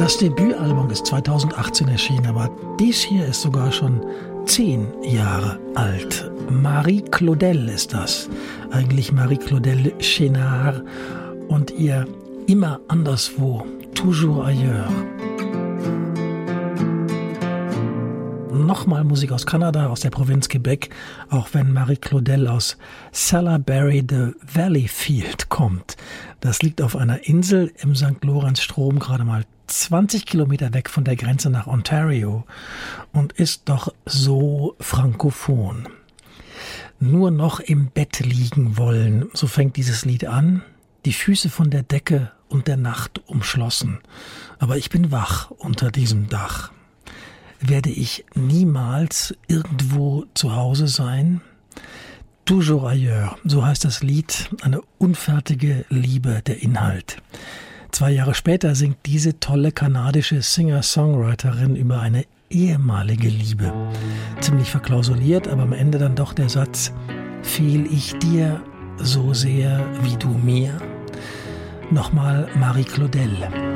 Das Debütalbum ist 2018 erschienen, aber dies hier ist sogar schon 10 Jahre alt. Marie Claudel ist das. Eigentlich Marie Claudel Chénard und ihr Immer anderswo, toujours ailleurs. Nochmal Musik aus Kanada, aus der Provinz Quebec, auch wenn Marie Claudel aus Salaberry de Valleyfield kommt. Das liegt auf einer Insel im St. Lawrence-Strom, gerade mal 20 Kilometer weg von der Grenze nach Ontario und ist doch so frankophon. Nur noch im Bett liegen wollen, so fängt dieses Lied an. Die Füße von der Decke und der Nacht umschlossen. Aber ich bin wach unter diesem Dach. Werde ich niemals irgendwo zu Hause sein? Toujours ailleurs, so heißt das Lied, eine unfertige Liebe, der Inhalt. 2 Jahre später singt diese tolle kanadische Singer-Songwriterin über eine ehemalige Liebe. Ziemlich verklausuliert, aber am Ende dann doch der Satz: Fehl ich dir so sehr wie du mir? Nochmal Marie Claudel.